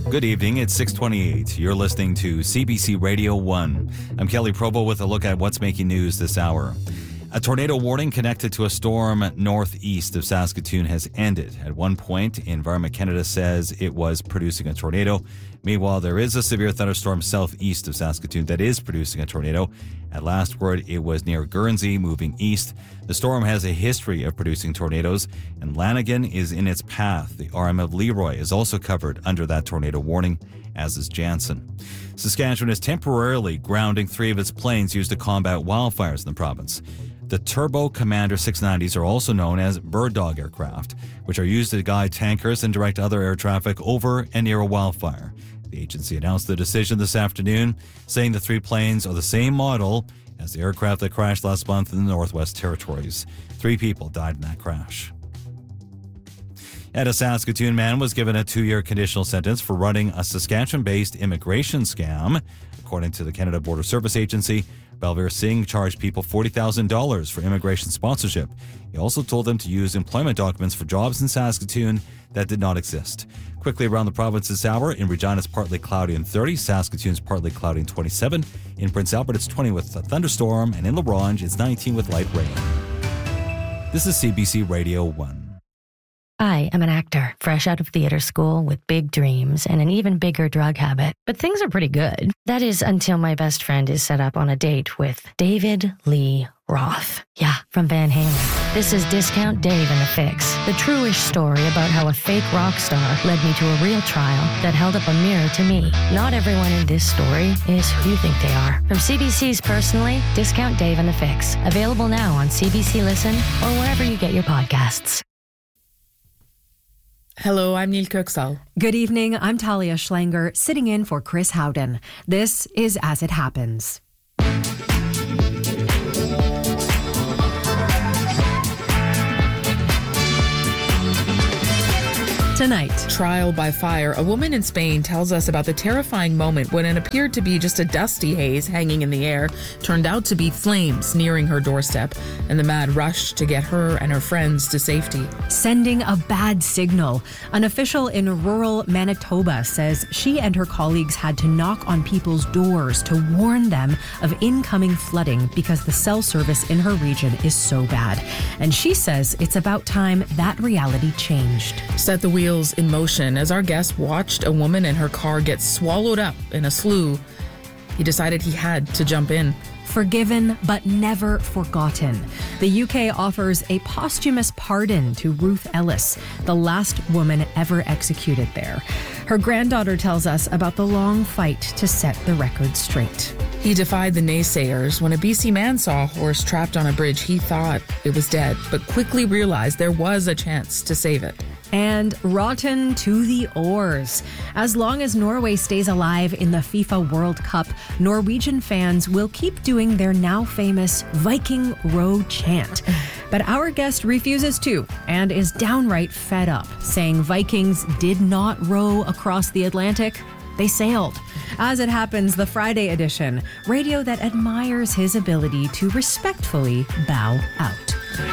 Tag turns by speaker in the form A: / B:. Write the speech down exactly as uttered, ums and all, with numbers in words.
A: Good evening, it's six twenty-eight. You're listening to C B C Radio one. I'm Kelly Provo with a look at what's making news this hour. A tornado warning connected to a storm northeast of Saskatoon has ended. At one point, Environment Canada says it was producing a tornado. Meanwhile, there is a severe thunderstorm southeast of Saskatoon that is producing a tornado. At last word, it was near Guernsey, moving east. The storm has a history of producing tornadoes, and Lanigan is in its path. The R M of Leroy is also covered under that tornado warning, as is Jansen. Saskatchewan is temporarily grounding three of its planes used to combat wildfires in the province. The Turbo Commander six nineties are also known as Bird Dog aircraft, which are used to guide tankers and direct other air traffic over and near a wildfire. The agency announced the decision this afternoon, saying the three planes are the same model as the aircraft that crashed last month in the Northwest Territories. Three people died in that crash. And a Saskatoon man was given a two-year conditional sentence for running a Saskatchewan-based immigration scam. According to the Canada Border Service Agency, Balveer Singh charged people forty thousand dollars for immigration sponsorship. He also told them to use employment documents for jobs in Saskatoon that did not exist. Quickly around the province this hour, in Regina it's partly cloudy and thirty, Saskatoon's partly cloudy and twenty-seven, in Prince Albert it's twenty with a thunderstorm, and in La Ronge it's nineteen with light rain. This is C B C Radio one.
B: I am an actor, fresh out of theater school with big dreams and an even bigger drug habit. But things are pretty good. That is until my best friend is set up on a date with David Lee Roth. Yeah, from Van Halen. This is Discount Dave and the Fix, the true-ish story about how a fake rock star led me to a real trial that held up a mirror to me. Not everyone in this story is who you think they are. From C B C's Personally, Discount Dave and the Fix. Available now on C B C Listen or wherever you get your podcasts.
C: Hello, I'm Neil Kirksall.
D: Good evening, I'm Talia Schlanger, sitting in for Chris Howden. This is As It Happens. Tonight,
C: Trial by fire. A woman in Spain tells us about the terrifying moment when it appeared to be just a dusty haze hanging in the air turned out to be flames nearing her doorstep, and the mad rush to get her and her friends to safety.
D: Sending a bad signal. An official in rural Manitoba says she and her colleagues had to knock on people's doors to warn them of incoming flooding because the cell service in her region is so bad. And she says it's about time that reality changed.
C: Set the wheel in motion as our guest watched a woman and her car get swallowed up in a slough. He decided he had to jump in.
D: Forgiven but never forgotten. The U K offers a posthumous pardon to Ruth Ellis, the last woman ever executed there. Her granddaughter tells us about the long fight to set the record straight.
C: He defied the naysayers. When a B C man saw a horse trapped on a bridge, he thought it was dead, but quickly realized there was a chance to save it.
D: And rotten to the oars. As long as Norway stays alive in the FIFA World Cup, Norwegian fans will keep doing their now famous Viking row chant. But our guest refuses to and is downright fed up, saying Vikings did not row across the Atlantic. They sailed. As It Happens, the Friday edition, radio that admires his ability to respectfully bow out.